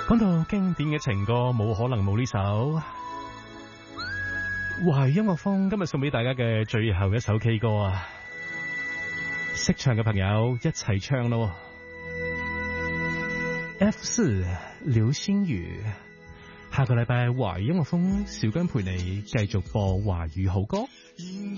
講到經典嘅情歌，冇可能冇呢首華語音樂風，今日送俾大家嘅最後一首 K 歌啊！識唱嘅朋友一齊唱咯。F4 流星雨，下個禮拜華語音樂風，小姜陪你繼續播華語好歌。